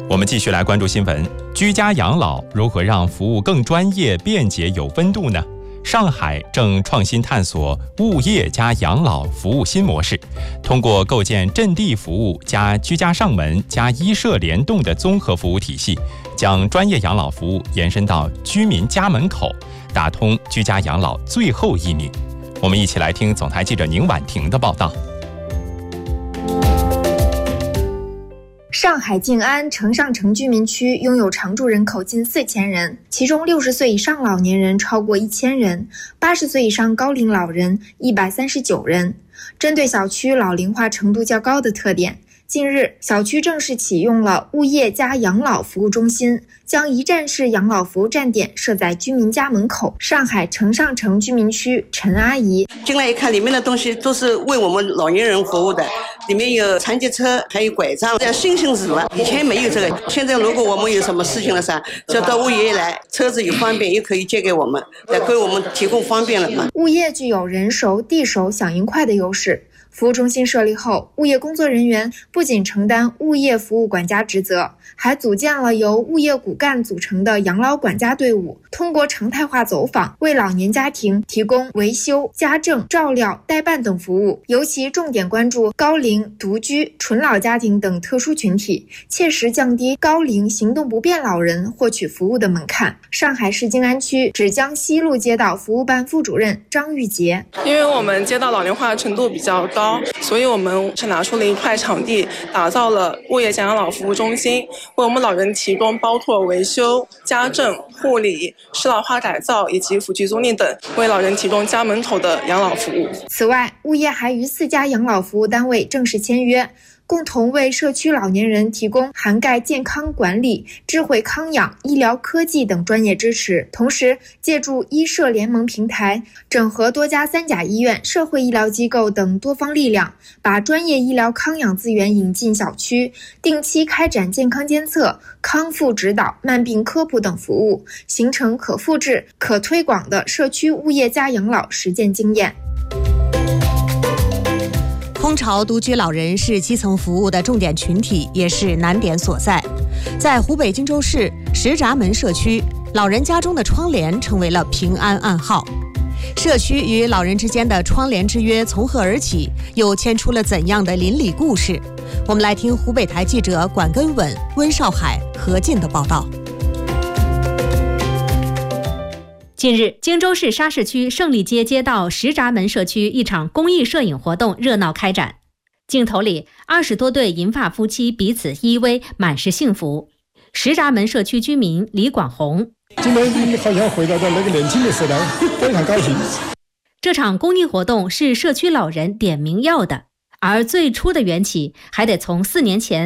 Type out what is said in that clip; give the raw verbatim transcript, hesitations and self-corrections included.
我们继续来关注新闻：居家养老如何让服务更专业、便捷、有温度呢？上海正创新探索物业加养老服务新模式，通过构建阵地服务加居家上门加医社联动的综合服务体系，将专业养老服务延伸到居民家门口，打通居家养老最后一名。我们一起来听总台记者宁婉婷的报道。 上海静安城上城居民区拥有常住人口近四千人，其中六十岁以上老年人超过一千人，八十岁以上高龄老人一百三十九人。针对小区老龄化程度较高的特点，近日小区正式启用了物业加养老服务中心，将一站式养老服务站点设在居民家门口。上海城上城居民区陈阿姨进来一看，里面的东西都是为我们老年人服务的，里面有残疾车，还有拐杖，这新兴事物，以前没有这个。现在如果我们有什么事情了噻，就到物业来，车子又方便，又可以借给我们，来给我们提供方便了嘛。 物业具有人熟、地熟、响应快的优势。服务中心设立后，物业工作人员不仅承担物业服务管家职责，还组建了由物业骨干组成的养老管家队伍，通过常态化走访，为老年家庭提供维修、家政、照料、代办等服务，尤其重点关注高龄、独居、纯老家庭等特殊群体，切实降低高龄行动不便老人获取服务的门槛。上海市静安区芷江西路街道服务办副主任张玉杰： 因为我们街道老龄化程度比较高，所以我们是拿出了一块场地，打造了物业加养老服务中心，为我们老人提供包括维修、家政、护理、适老化改造以及辅具租赁等，为老人提供家门口的养老服务。 此外，物业还与四家养老服务单位正式签约，共同为社区老年人提供涵盖健康管理、智慧康养、医疗科技等专业支持，同时借助医社联盟平台，整合多家三甲医院、社会医疗机构等多方力量，把专业医疗康养资源引进小区，定期开展健康监测、康复指导、慢病科普等服务，形成可复制、可推广的社区物业加养老实践经验。 空巢独居老人是基层服务的重点群体，也是难点所在。在湖北荆州市石闸门社区，老人家中的窗帘成为了平安暗号。社区与老人之间的窗帘之约从何而起，又牵出了怎样的邻里故事？我们来听湖北台记者管根稳、温少海、何进的报道。 近日，荆州市沙市区胜利街街道石闸门社区一场公益摄影活动热闹开展。镜头里，二十多对银发夫妻彼此依偎，满是幸福。石闸门社区居民李广红： 今天好像回到了那个年轻的时代，非常高兴。 这场公益活动是社区老人点名要的，而最初的缘起还得从四年前